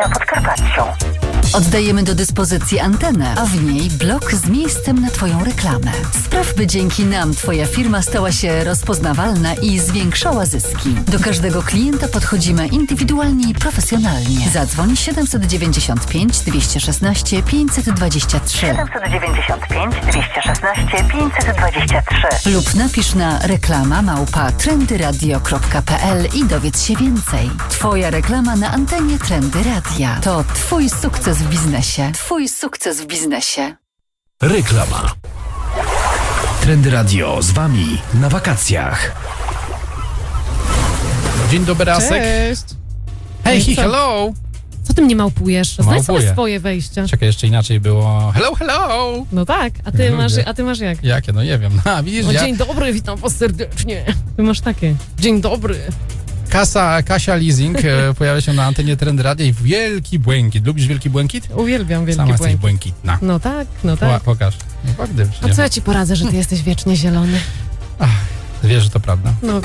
na Podkarpaciu. Oddajemy do dyspozycji antenę, a w niej blok z miejscem na Twoją reklamę. Spraw, by dzięki nam Twoja firma stała się rozpoznawalna i zwiększała zyski. Do każdego klienta podchodzimy indywidualnie i profesjonalnie. Zadzwoń 795 216 523 795 216 523 lub napisz na reklama@trendyradio.pl i dowiedz się więcej. Twoja reklama na antenie Trendy Radia to Twój sukces w biznesie. Twój sukces w biznesie. Reklama. Trendy Radio z Wami na wakacjach. Dzień dobry, Asek. Cześć. Hej, Co? hello. Co ty mnie małpujesz? Znajdź Małpuję. sobie swoje wejścia. Czekaj, jeszcze inaczej było. Hello, hello. No tak, a ty masz jak? Jakie? No nie wiem. Widzisz, No, ja... dzień dobry, witam was serdecznie. Ty masz takie. Dzień dobry. Kasia Leasing pojawia się na antenie Trendy Radia i wielki błękit. Lubisz wielki błękit? Uwielbiam wielki Sama jesteś błękit. błękitna. No tak, no tak. Pokaż. No, faktycznie. A co ja ci poradzę, że ty jesteś wiecznie zielony? Wiesz, że to prawda. No